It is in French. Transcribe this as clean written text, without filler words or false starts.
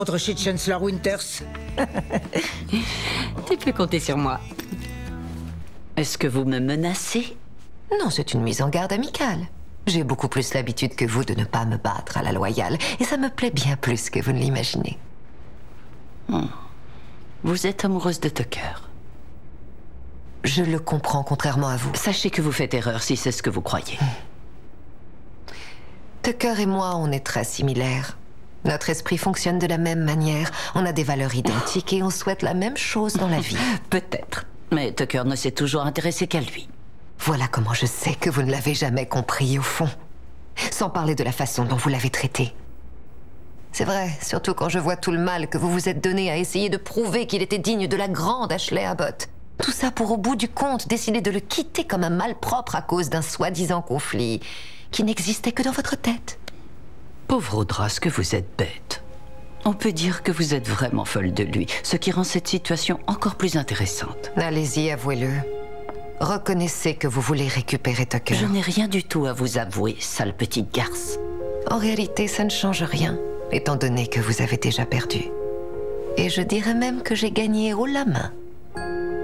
Entre chez Chancellor Winters. Tu peux compter sur moi. Est-ce que vous me menacez? Non, c'est une mise en garde amicale. J'ai beaucoup plus l'habitude que vous de ne pas me battre à la loyale, et ça me plaît bien plus que vous ne l'imaginez. Vous êtes amoureuse de Tucker. Je le comprends, contrairement à vous. Sachez que vous faites erreur si c'est ce que vous croyez. Tucker et moi, on est très similaires. Notre esprit fonctionne de la même manière. On a des valeurs identiques et on souhaite la même chose dans la vie. Peut-être. Mais Tucker ne s'est toujours intéressé qu'à lui. Voilà comment je sais que vous ne l'avez jamais compris, au fond. Sans parler de la façon dont vous l'avez traité. C'est vrai, surtout quand je vois tout le mal que vous vous êtes donné à essayer de prouver qu'il était digne de la grande Ashley Abbott. Tout ça pour, au bout du compte, décider de le quitter comme un malpropre à cause d'un soi-disant conflit qui n'existait que dans votre tête. Pauvre Audras, que vous êtes bête. On peut dire que vous êtes vraiment folle de lui, ce qui rend cette situation encore plus intéressante. Allez-y, avouez-le. Reconnaissez que vous voulez récupérer Tucker. Je n'ai rien du tout à vous avouer, sale petite garce. En réalité, ça ne change rien, étant donné que vous avez déjà perdu. Et je dirais même que j'ai gagné haut la main.